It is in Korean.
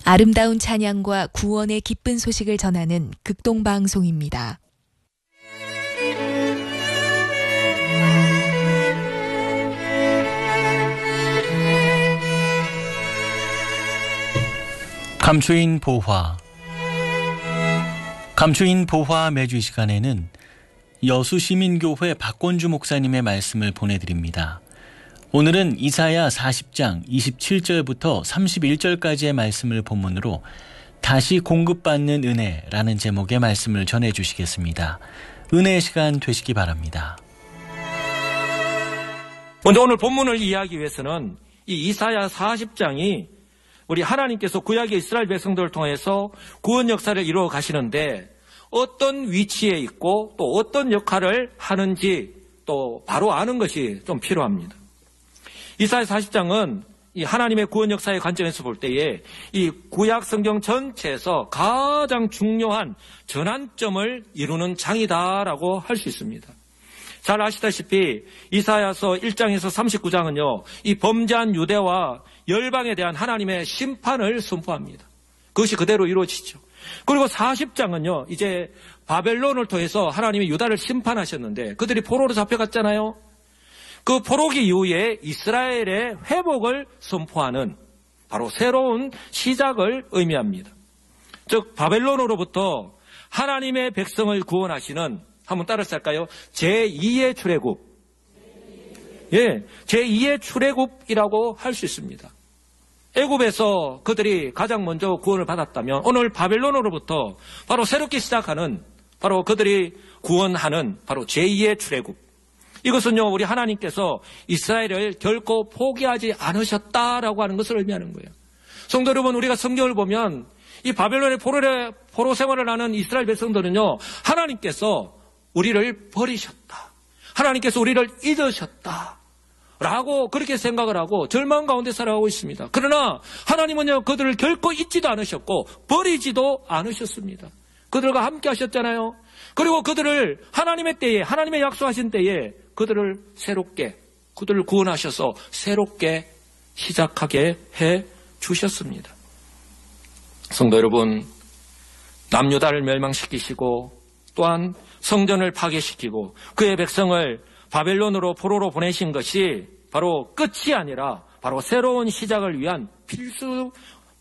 아름다운 찬양과 구원의 기쁜 소식을 전하는 극동방송입니다. 감추인 보화. 감추인 보화 매주 이 시간에는 여수시민교회 박권주 목사님의 말씀을 보내드립니다. 오늘은 이사야 40장 27절부터 31절까지의 말씀을 본문으로 다시 공급받는 은혜라는 제목의 말씀을 전해주시겠습니다. 은혜의 시간 되시기 바랍니다. 먼저 오늘 본문을 이해하기 위해서는 이 이사야 40장이 우리 하나님께서 구약의 이스라엘 백성들을 통해서 구원 역사를 이루어 가시는데 어떤 위치에 있고 또 어떤 역할을 하는지 또 바로 아는 것이 좀 필요합니다. 이사야 40장은 이 하나님의 구원 역사의 관점에서 볼 때에 이 구약 성경 전체에서 가장 중요한 전환점을 이루는 장이다라고 할 수 있습니다. 잘 아시다시피 이사야서 1장에서 39장은요, 이 범죄한 유대와 열방에 대한 하나님의 심판을 선포합니다. 그것이 그대로 이루어지죠. 그리고 40장은요, 이제 바벨론을 통해서 하나님이 유다를 심판하셨는데 그들이 포로로 잡혀갔잖아요. 그 포로기 이후에 이스라엘의 회복을 선포하는 바로 새로운 시작을 의미합니다. 즉 바벨론으로부터 하나님의 백성을 구원하시는, 한번 따라서 할까요? 제2의 출애굽. 예, 제2의 출애굽이라고 할 수 있습니다. 애굽에서 그들이 가장 먼저 구원을 받았다면 오늘 바벨론으로부터 바로 새롭게 시작하는, 바로 그들이 구원하는 바로 제2의 출애굽. 이것은요, 우리 하나님께서 이스라엘을 결코 포기하지 않으셨다라고 하는 것을 의미하는 거예요. 성도 여러분, 우리가 성경을 보면 이 바벨론의 포로 생활을 하는 이스라엘 백성들은요, 하나님께서 우리를 버리셨다, 하나님께서 우리를 잊으셨다 라고 그렇게 생각을 하고 절망 가운데 살아가고 있습니다. 그러나 하나님은요, 그들을 결코 잊지도 않으셨고 버리지도 않으셨습니다. 그들과 함께 하셨잖아요. 그리고 그들을 하나님의 때에, 하나님의 약속하신 때에 그들을 새롭게, 그들을 구원하셔서 새롭게 시작하게 해 주셨습니다. 성도 여러분, 남유다를 멸망시키시고 또한 성전을 파괴시키고 그의 백성을 바벨론으로 포로로 보내신 것이 바로 끝이 아니라 바로 새로운 시작을 위한 필수